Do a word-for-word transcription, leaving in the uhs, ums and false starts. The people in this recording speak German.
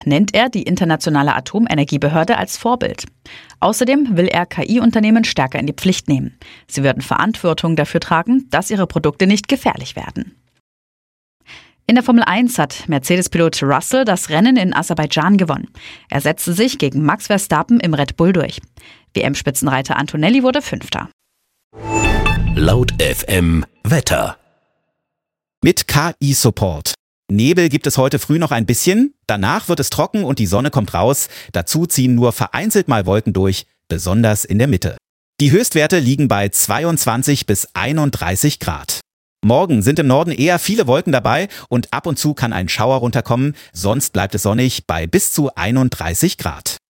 nennt er die Internationale Atomenergiebehörde als Vorbild. Außerdem will er K I-Unternehmen stärker in die Pflicht nehmen. Sie würden Verantwortung dafür tragen, dass ihre Produkte nicht gefährlich werden. In der Formel eins hat Mercedes-Pilot Russell das Rennen in Aserbaidschan gewonnen. Er setzte sich gegen Max Verstappen im Red Bull durch. W M-Spitzenreiter Antonelli wurde Fünfter. Laut F M Wetter. Mit K I-Support. Nebel gibt es heute früh noch ein bisschen, danach wird es trocken und die Sonne kommt raus. Dazu ziehen nur vereinzelt mal Wolken durch, besonders in der Mitte. Die Höchstwerte liegen bei zweiundzwanzig bis einunddreißig Grad. Morgen sind im Norden eher viele Wolken dabei und ab und zu kann ein Schauer runterkommen, sonst bleibt es sonnig bei bis zu einunddreißig Grad.